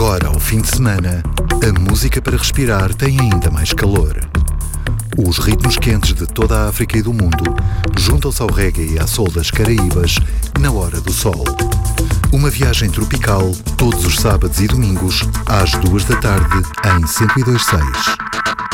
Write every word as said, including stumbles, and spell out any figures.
agora, ao fim de semana, a música para respirar tem ainda mais calor. Os ritmos quentes de toda a África e do mundo juntam-se ao reggae e à soul das Caraíbas na hora do sol. Uma viagem tropical todos os sábados e domingos às duas da tarde em cento e dois ponto seis.